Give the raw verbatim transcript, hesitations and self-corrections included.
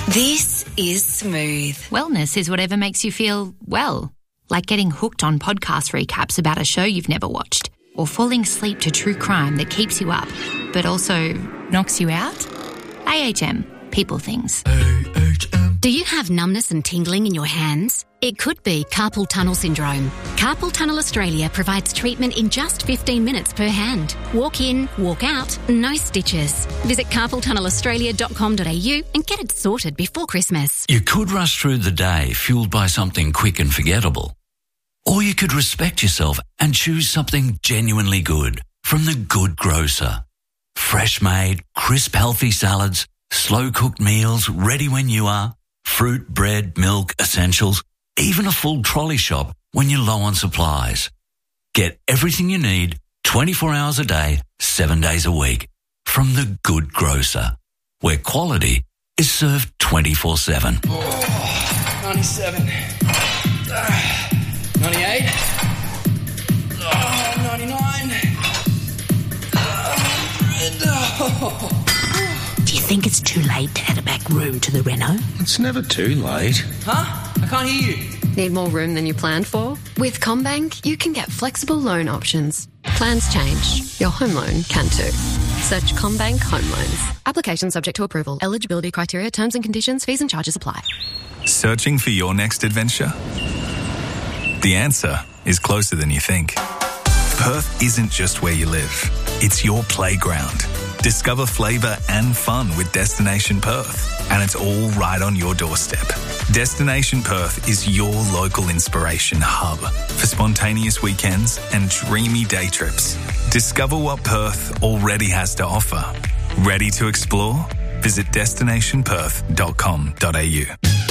This is Smooth. Wellness is whatever makes you feel well, like getting hooked on podcast recaps about a show you've never watched, or falling asleep to true crime that keeps you up, but also knocks you out. A H M, people things. A H M. Do you have numbness and tingling in your hands? It could be carpal tunnel syndrome. Carpal Tunnel Australia provides treatment in just fifteen minutes per hand. Walk in, walk out, no stitches. Visit carpal tunnel australia dot com dot a u and get it sorted before Christmas. You could rush through the day fueled by something quick and forgettable. Or you could respect yourself and choose something genuinely good from The Good Grocer. Fresh-made, crisp, healthy salads, slow-cooked meals ready when you are, fruit, bread, milk, essentials, even a full trolley shop when you're low on supplies. Get everything you need twenty-four hours a day, seven days a week from The Good Grocer, where quality is served twenty-four seven. Oh, ninety-seven. Uh, ninety-eight. Oh, ninety-nine. Oh. Do you think it's too late to add a back room to the reno? It's never too late. Huh? I can't hear you. Need more room than you planned for? With CommBank, you can get flexible loan options. Plans change. Your home loan can too. Search CommBank Home Loans. Application subject to approval. Eligibility criteria, terms and conditions, fees and charges apply. Searching for your next adventure? The answer is closer than you think. Perth isn't just where you live. It's your playground. Discover flavour and fun with Destination Perth, and it's all right on your doorstep. Destination Perth is your local inspiration hub for spontaneous weekends and dreamy day trips. Discover what Perth already has to offer. Ready to explore? Visit destination perth dot com dot a u.